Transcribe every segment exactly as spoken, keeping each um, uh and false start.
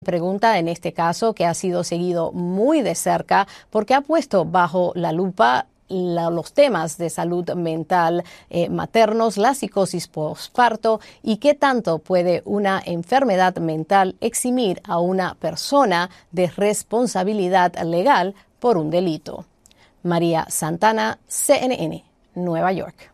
Pregunta en este caso que ha sido seguido muy de cerca porque ha puesto bajo la lupa la, los temas de salud mental eh, maternos, la psicosis postparto y qué tanto puede una enfermedad mental eximir a una persona de responsabilidad legal por un delito. María Santana, C N N, Nueva York.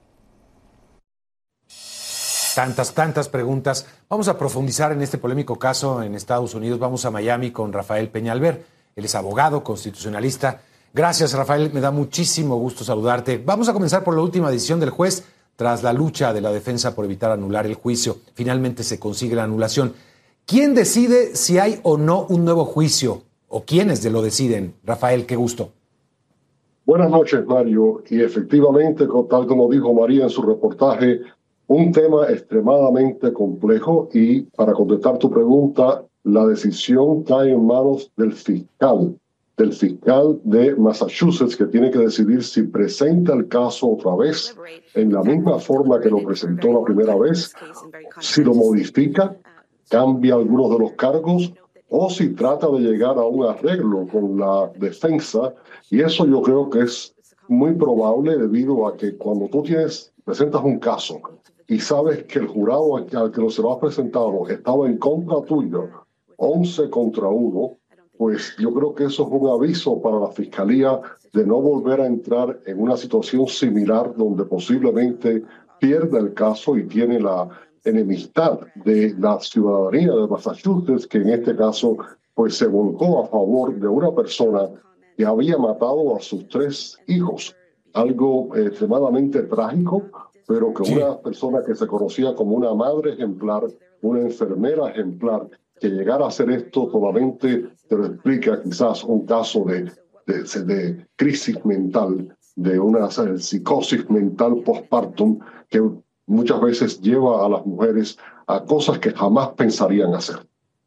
Tantas, tantas preguntas. Vamos a profundizar en este polémico caso en Estados Unidos. Vamos a Miami con Rafael Peñalver. Él es abogado, constitucionalista. Gracias, Rafael. Me da muchísimo gusto saludarte. Vamos a comenzar por la última decisión del juez. Tras la lucha de la defensa por evitar anular el juicio, finalmente se consigue la anulación. ¿Quién decide si hay o no un nuevo juicio? ¿O quiénes lo deciden? Rafael, qué gusto. Buenas noches, Mario. Y efectivamente, tal como dijo María en su reportaje, un tema extremadamente complejo y, para contestar tu pregunta, la decisión cae en manos del fiscal, del fiscal de Massachusetts, que tiene que decidir si presenta el caso otra vez en la misma forma que lo presentó la primera vez, si lo modifica, cambia algunos de los cargos o si trata de llegar a un arreglo con la defensa. Y eso yo creo que es muy probable debido a que cuando tú tienes, presentas un caso y sabes que el jurado al que lo se lo ha presentado estaba en contra tuyo, once contra uno, pues yo creo que eso es un aviso para la fiscalía de no volver a entrar en una situación similar donde posiblemente pierda el caso y tiene la enemistad de la ciudadanía de Massachusetts, que en este caso pues se volcó a favor de una persona que había matado a sus tres hijos. Algo eh, extremadamente trágico, pero que sí. Una persona que se conocía como una madre ejemplar, una enfermera ejemplar, que llegara a hacer esto solamente te lo explica quizás un caso de, de, de crisis mental, de una de psicosis mental postpartum, que muchas veces lleva a las mujeres a cosas que jamás pensarían hacer.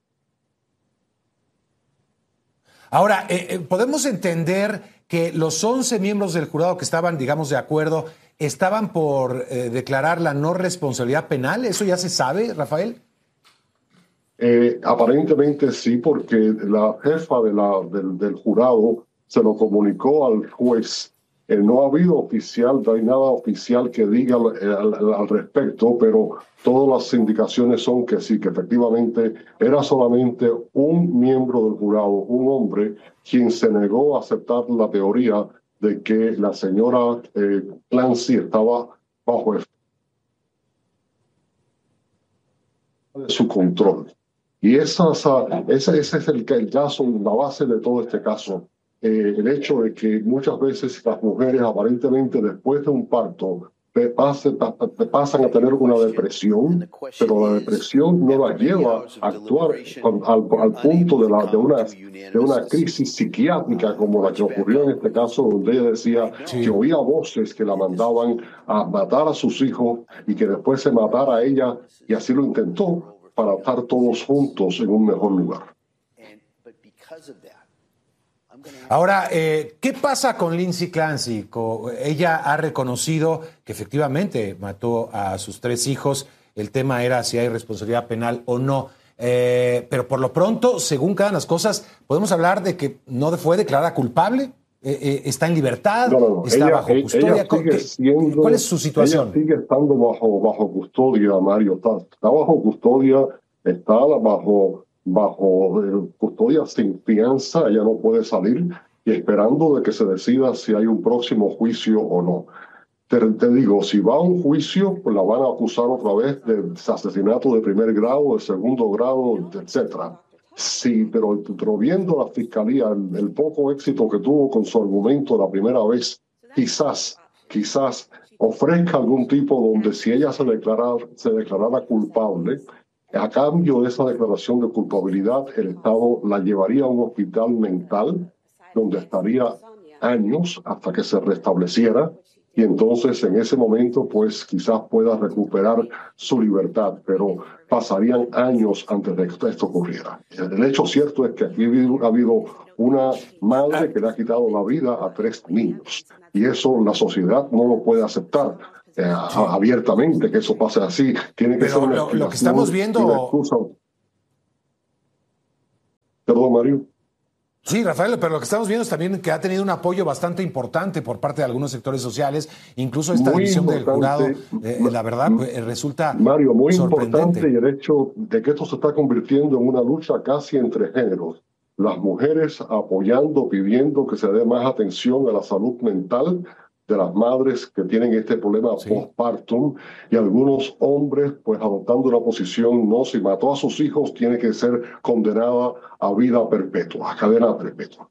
Ahora, eh, eh, podemos entender que los once miembros del jurado que estaban, digamos, de acuerdo, estaban por eh, declarar la no responsabilidad penal. ¿Eso ya se sabe, Rafael? Eh, aparentemente sí, porque la jefa de la, del, del jurado se lo comunicó al juez. Eh, no ha habido oficial, no hay nada oficial que diga al, al, al respecto, pero todas las indicaciones son que sí, que efectivamente era solamente un miembro del jurado, un hombre, quien se negó a aceptar la teoría de que la señora eh, Clancy estaba bajo el de su control. Y esa, esa, ese es el, el caso, la base de todo este caso. Eh, el hecho de que muchas veces las mujeres aparentemente después de un parto te, pase, te pasan a tener una depresión, pero la depresión no la lleva a actuar al, al punto de, la, de, una, de una crisis psiquiátrica como la que ocurrió en este caso, donde ella decía sí. que oía voces que la mandaban a matar a sus hijos y que después se matara a ella, y así lo intentó para estar todos juntos en un mejor lugar. Ahora, eh, ¿qué pasa con Lindsay Clancy? Ella ha reconocido que efectivamente mató a sus tres hijos. El tema era si hay responsabilidad penal o no. Eh, pero por lo pronto, según quedan las cosas, podemos hablar de que no fue declarada culpable. Eh, eh, ¿Está en libertad? No, no, ¿Está ella, bajo custodia? Ella siendo, ¿Cuál es su situación? Ella sigue estando bajo, bajo custodia, Mario. Está, está bajo custodia, está bajo... bajo eh, custodia sin fianza. Ella no puede salir, y esperando de que se decida si hay un próximo juicio o no. Te, te digo, si va a un juicio, pues la van a acusar otra vez de asesinato de primer grado, de segundo grado, etcétera. Sí, pero, pero viendo la fiscalía, el, el poco éxito que tuvo con su argumento la primera vez, quizás, quizás ofrezca algún tipo donde si ella se declarara, se declarara culpable, a cambio de esa declaración de culpabilidad, el Estado la llevaría a un hospital mental donde estaría años hasta que se restableciera, y entonces en ese momento pues quizás pueda recuperar su libertad, pero pasarían años antes de que esto ocurriera. El hecho cierto es que aquí ha habido una madre que le ha quitado la vida a tres niños, y eso la sociedad no lo puede aceptar. Eh, sí. abiertamente que eso pase así. Tiene que Pero ser una lo, lo que estamos viendo Perdón, Mario. Sí, Rafael, pero lo que estamos viendo es también que ha tenido un apoyo bastante importante por parte de algunos sectores sociales, incluso esta Muy división del jurado, importante, eh, la verdad, pues, resulta Mario, muy sorprendente. importante, y el hecho de que esto se está convirtiendo en una lucha casi entre géneros. Las mujeres apoyando, pidiendo que se dé más atención a la salud mental de las madres que tienen este problema Sí. postpartum, y algunos hombres pues adoptando una posición: no, si mató a sus hijos tiene que ser condenada a vida perpetua, a cadena perpetua.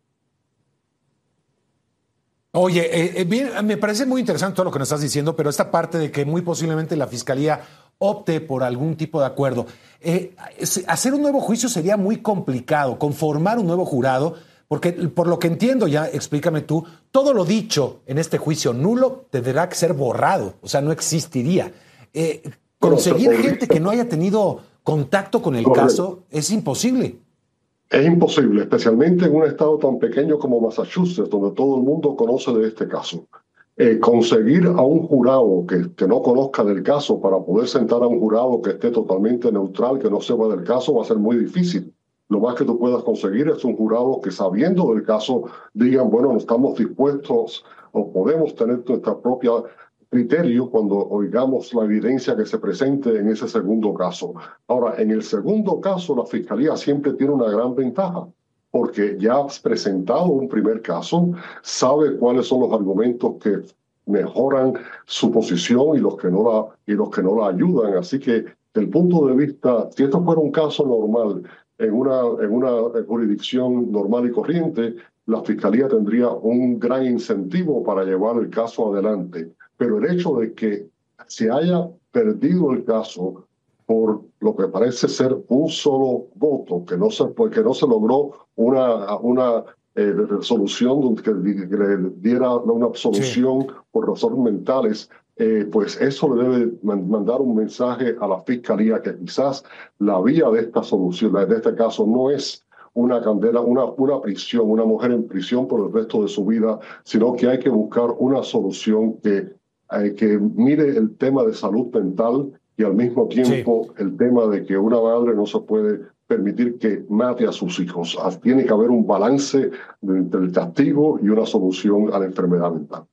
Oye, eh, eh, bien, me parece muy interesante todo lo que nos estás diciendo, pero esta parte de que muy posiblemente la Fiscalía opte por algún tipo de acuerdo. Eh, hacer un nuevo juicio sería muy complicado, conformar un nuevo jurado, porque por lo que entiendo, ya explícame tú, todo lo dicho en este juicio nulo tendrá que ser borrado, o sea, no existiría. Eh, conseguir Bueno, gente que no haya tenido contacto con el correcto. caso es imposible. Es imposible, especialmente en un estado tan pequeño como Massachusetts, donde todo el mundo conoce de este caso. Eh, conseguir a un jurado que, que no conozca del caso para poder sentar a un jurado que esté totalmente neutral, que no sepa del caso, va a ser muy difícil. Lo más que tú puedas conseguir es un jurado que, sabiendo del caso, digan: bueno, no estamos dispuestos o podemos tener nuestra propia criterio cuando oigamos la evidencia que se presente en ese segundo caso. Ahora, en el segundo caso, la Fiscalía siempre tiene una gran ventaja, porque ya has presentado un primer caso, sabe cuáles son los argumentos que mejoran su posición y los que no la, y los que no la ayudan. Así que, desde el punto de vista, si esto fuera un caso normal, en una, en una jurisdicción normal y corriente, la Fiscalía tendría un gran incentivo para llevar el caso adelante. Pero el hecho de que se haya perdido el caso por lo que parece ser un solo voto, que no se, porque no se logró una, una eh, resolución que, que le diera una absolución sí. por razones mentales, eh, pues eso le debe mandar un mensaje a la Fiscalía que quizás la vía de esta solución, de este caso, no es una candela, una, una prisión, una mujer en prisión por el resto de su vida, sino que hay que buscar una solución que, eh, que mire el tema de salud mental y al mismo tiempo sí. el tema de que una madre no se puede permitir que mate a sus hijos. Tiene que haber un balance entre el castigo y una solución a la enfermedad mental.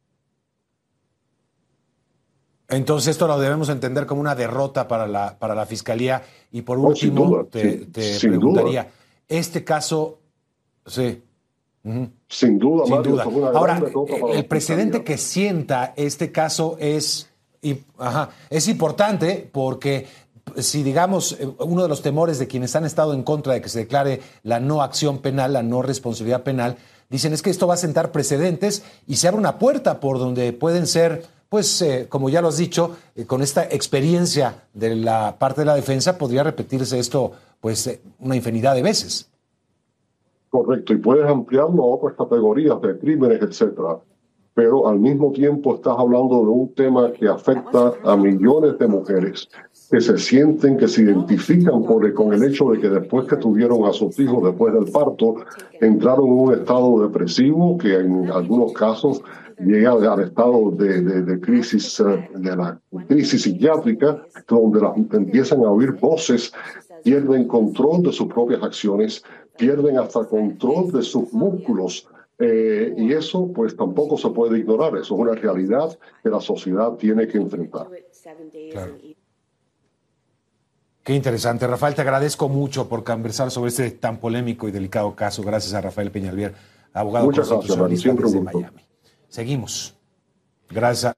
Entonces esto lo debemos entender como una derrota para la, para la Fiscalía. Y por Oh, último, sin duda, te, sin, te sin preguntaría, duda. este caso, sí. Uh-huh. Sin duda, Sin Mario, duda. es una Ahora, para el precedente que sienta este caso es, y, ajá, es importante porque si, digamos, uno de los temores de quienes han estado en contra de que se declare la no acción penal, la no responsabilidad penal, dicen es que esto va a sentar precedentes y se abre una puerta por donde pueden ser, pues, eh, como ya lo has dicho, eh, con esta experiencia de la parte de la defensa, podría repetirse esto, pues, eh, una infinidad de veces. Correcto, y puedes ampliarlo a otras categorías de crímenes, etcétera. Pero al mismo tiempo estás hablando de un tema que afecta a millones de mujeres que se sienten, que se identifican por, con el hecho de que después que tuvieron a sus hijos, después del parto, entraron en un estado depresivo que en algunos casos llega al estado de, de, de crisis, de la crisis psiquiátrica, donde las, empiezan a oír voces, pierden control de sus propias acciones, pierden hasta control de sus músculos. Eh, y eso pues tampoco se puede ignorar, eso es una realidad que la sociedad tiene que enfrentar. Claro. Qué interesante, Rafael, te agradezco mucho por conversar sobre este tan polémico y delicado caso. Gracias a Rafael Peñalver, abogado Muchas constitucionalista gracias, desde Miami. Seguimos. Gracias.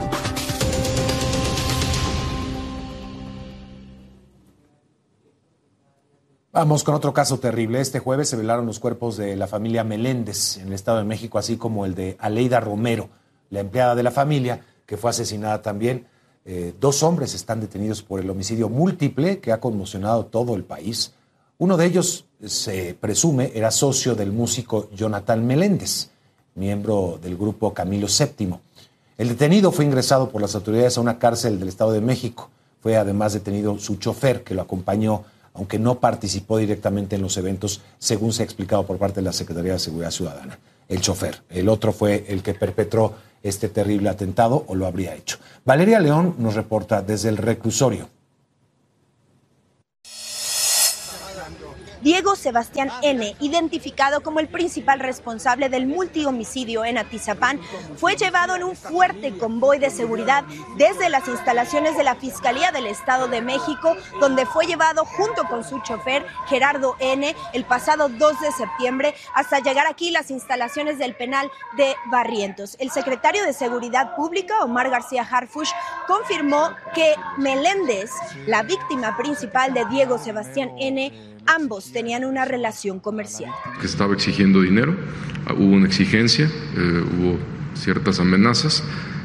Vamos con otro caso terrible. Este jueves se velaron los cuerpos de la familia Meléndez en el Estado de México, así como el de Aleida Romero, la empleada de la familia, que fue asesinada también. Eh, dos hombres están detenidos por el homicidio múltiple que ha conmocionado todo el país. Uno de ellos, se presume, era socio del músico Jonathan Meléndez, miembro del grupo Camilo séptimo. El detenido fue ingresado por las autoridades a una cárcel del Estado de México. Fue además detenido su chofer, que lo acompañó, aunque no participó directamente en los eventos, según se ha explicado por parte de la Secretaría de Seguridad Ciudadana. El chofer. El otro fue el que perpetró este terrible atentado, o lo habría hecho. Valeria León nos reporta desde el reclusorio. Diego Sebastián N., identificado como el principal responsable del multihomicidio en Atizapán, fue llevado en un fuerte convoy de seguridad desde las instalaciones de la Fiscalía del Estado de México, donde fue llevado junto con su chofer Gerardo N. el pasado dos de septiembre hasta llegar aquí las instalaciones del penal de Barrientos. El secretario de Seguridad Pública, Omar García Harfuch, confirmó que Meléndez, la víctima principal de Diego Sebastián N., ambos tenían una relación comercial. Que estaba exigiendo dinero, hubo una exigencia, eh, hubo ciertas amenazas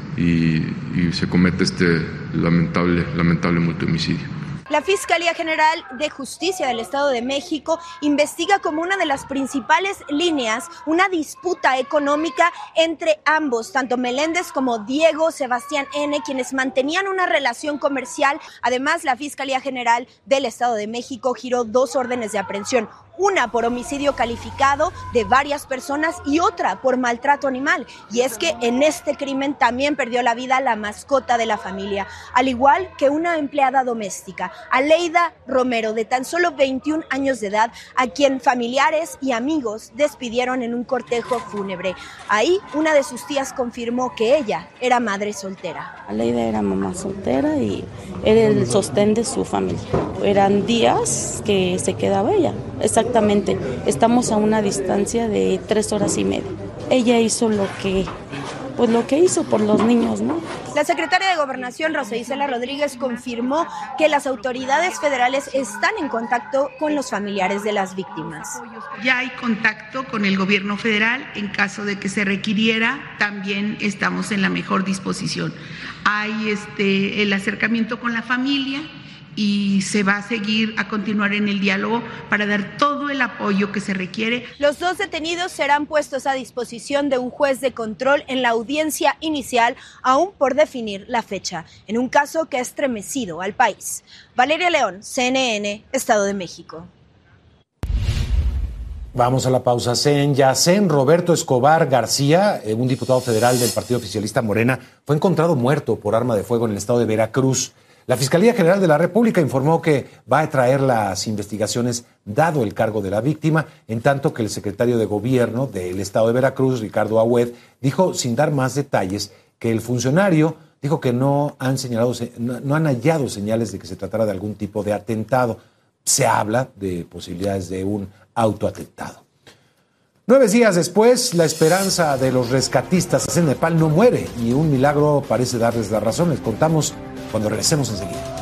y, y se comete este lamentable, lamentable multihomicidio. La Fiscalía General de Justicia del Estado de México investiga como una de las principales líneas una disputa económica entre ambos, tanto Meléndez como Diego Sebastián N., quienes mantenían una relación comercial. Además, la Fiscalía General del Estado de México giró dos órdenes de aprehensión, una por homicidio calificado de varias personas y otra por maltrato animal. Y es que en este crimen también perdió la vida la mascota de la familia, al igual que una empleada doméstica, Aleida Romero, de tan solo veintiún años de edad, a quien familiares y amigos despidieron en un cortejo fúnebre. Ahí una de sus tías confirmó que ella era madre soltera. Aleida era mamá soltera y era el sostén de su familia. Eran días que se quedaba ella. Exactamente, estamos a una distancia de tres horas y media. Ella hizo lo que, pues lo que hizo por los niños, ¿no? La secretaria de Gobernación, Rosa Isela Rodríguez, confirmó que las autoridades federales están en contacto con los familiares de las víctimas. Ya hay contacto con el gobierno federal, en caso de que se requiriera, también estamos en la mejor disposición. Hay este, el acercamiento con la familia y se va a seguir a continuar en el diálogo para dar todo el apoyo que se requiere. Los dos detenidos serán puestos a disposición de un juez de control en la audiencia inicial, aún por definir la fecha, en un caso que ha estremecido al país. Valeria León, C N N, Estado de México. Vamos a la pausa. En Yacén, Roberto Escobar García, un diputado federal del Partido Oficialista Morena, fue encontrado muerto por arma de fuego en el estado de Veracruz. La Fiscalía General de la República informó que va a traer las investigaciones dado el cargo de la víctima, en tanto que el secretario de Gobierno del estado de Veracruz, Ricardo Agüed, dijo, sin dar más detalles, que el funcionario dijo que no han señalado, no han hallado señales de que se tratara de algún tipo de atentado. Se habla de posibilidades de un autoatentado. Nueve días después, la esperanza de los rescatistas en Nepal no muere y un milagro parece darles la razón. Les contamos cuando regresemos enseguida.